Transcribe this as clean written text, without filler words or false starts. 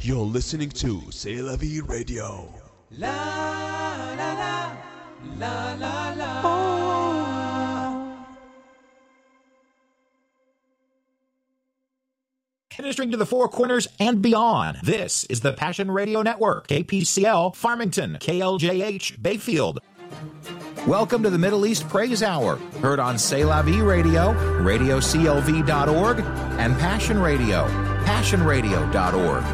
You're listening to C'est La Vie Radio. La la la la la la. Oh. Ministering to the Four Corners and beyond. This is the Passion Radio Network. KPCL, Farmington, KLJH, Bayfield. Welcome to the Middle East Praise Hour, heard on C'est La Vie Radio, radioclv.org, and Passion Radio, passionradio.org.